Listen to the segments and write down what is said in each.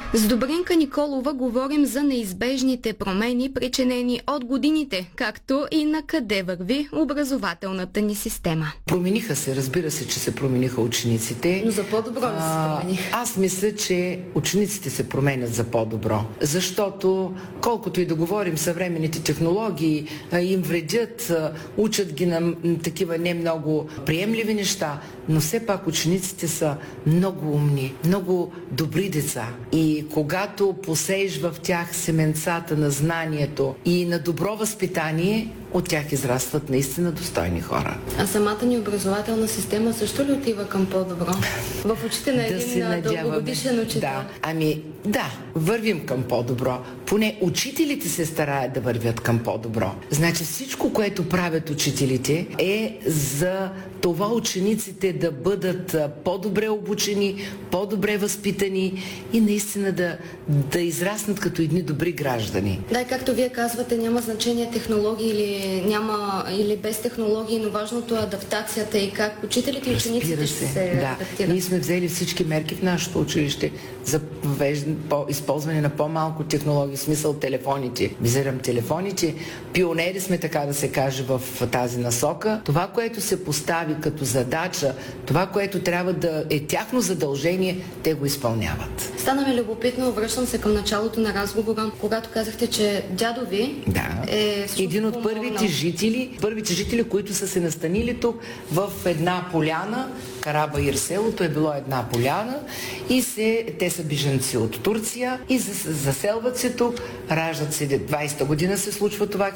С Добринка Николова говорим за неизбежните промени, причинени от годините, както и на къде върви образователната ни система. Промениха се, разбира се, че се промениха учениците. Но за по-добро ли се промениха? Аз мисля, че учениците се променят за по-добро. Защото, колкото и да говорим, съвременните технологии им вредят, учат ги на такива не много приемливи неща, но все пак учениците са много умни, много добри деца. И когато посееш в тях семенцата на знанието и на добро възпитание, от тях израстват наистина достойни хора. А самата ни образователна система също ли отива към по-добро? В очите на един дългогодишен учител. Да, вървим към по-добро. Поне учителите се стараят да вървят към по-добро. Значи всичко, което правят учителите, е за това учениците да бъдат по-добре обучени, по-добре възпитани и наистина да израснат като едни добри граждани. Да, както вие казвате, няма значение технологии или без технологии, но важното е адаптацията и как учителите и учениците ще се адаптират. Ние сме взели всички мерки в нашето училище за използване на по-малко технологии, в смисъл телефоните. Визирам телефоните. Пионери сме, така да се каже, в тази насока. Това, което се постави като задача, това, което трябва да е тяхно задължение, те го изпълняват. Стана ми любопитно, връщам се към началото на разговора, когато казахте, че дядо ви е един от първите жители, които са се настанили тук в една поляна. Карабаир селото е било една поляна и те са бежанци от Турция и заселват се тук, раждат се 20-та година се случва това,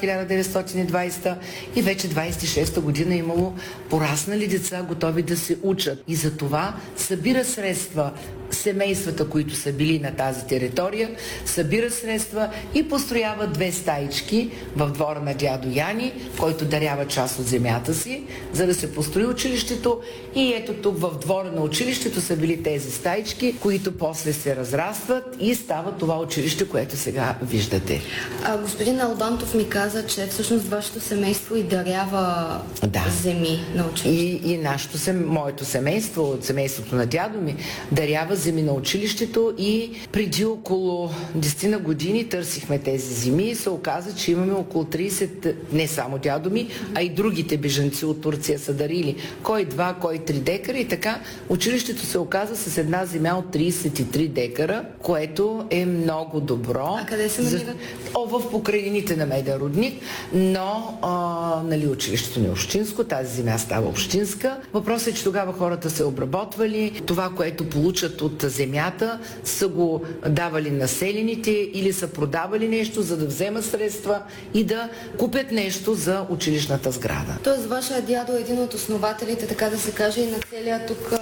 1920 и вече 26-та година имало пораснали деца, готови да се учат. И за това събира средства семействата, които са били на тази територия, събират средства и построяват 2 стаички в двора на дядо Яни, който дарява част от земята си, за да се построи училището. И ето тук в двора на училището са били тези стаички, които после се разрастват и става това училище, което сега виждате. Господин Албантов ми каза, че всъщност вашето семейство и дарява земи на училището. И моето семейство, семейството на дядо ми, дарява земи на училището и преди около 10 години търсихме тези земи и се оказа, че имаме около 30, не само дядо ми, а и другите бежанци от Турция са дарили. Кой 2, кой 3 декара и така. Училището се оказа с една земя от 33 декара, което е много добро. А къде се намират? В покрайнините на Меден рудник, но училището не е общинско, тази земя става общинска. Въпросът е, че тогава хората се обработвали, това, което получат от земята, са го давали населените или са продавали нещо, за да вземат средства и да купят нещо за училищната сграда. Тоест, вашия дядо е един от основателите, така да се каже, и на целия тук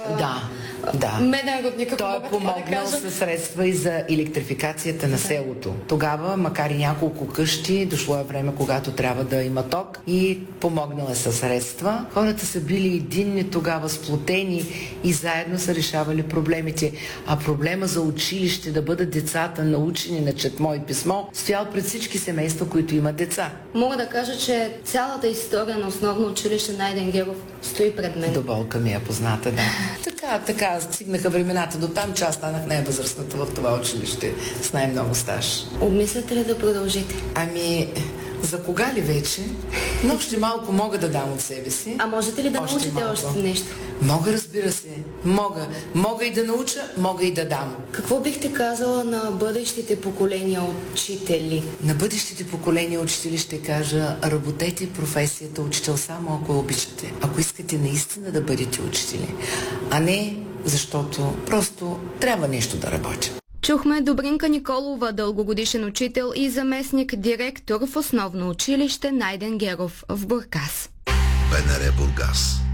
Меден рудник. Той е помогнал със средства и за електрификацията на селото. Тогава, макар и няколко къщи, дошло е време, когато трябва да има ток и помогнал е със средства. Хората са били единни тогава, сплотени и заедно са решавали проблемите. А проблема за училище, да бъдат децата научени на четмо и писмо, стоял пред всички семейства, които имат деца. Мога да кажа, че цялата история на основно училище Найден Геров стои пред мен. До болка ми е позната, да. Така стигнаха времената до там, че аз станах най-възрастната в това училище с най-много стаж. Обмисляте ли да продължите? За кога ли вече? Но още малко мога да дам от себе си. А можете ли да научите още нещо? Мога, разбира се. Мога и да науча, мога и да дам. Какво бихте казала на бъдещите поколения учители? На бъдещите поколения учители ще кажа: работете професията учител само ако обичате. Ако искате наистина да бъдете учители. А не защото просто трябва нещо да работя. Чухме Добринка Николова, дългогодишен учител и заместник директор в основно училище Найден Геров в Бургас. БНР Бургас.